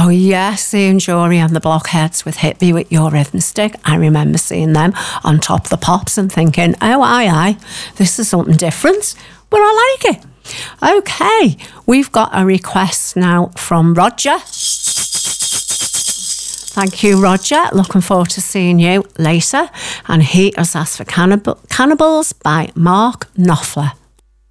Oh, yes, Ian Jury and the Blockheads with Hit Me With Your Rhythm Stick. I remember seeing them on Top of the Pops and thinking, oh, aye, this is something different, but I like it. Okay, we've got a request now from Roger. Thank you, Roger. Looking forward to seeing you later. And he has asked for Cannibals by Mark Knopfler.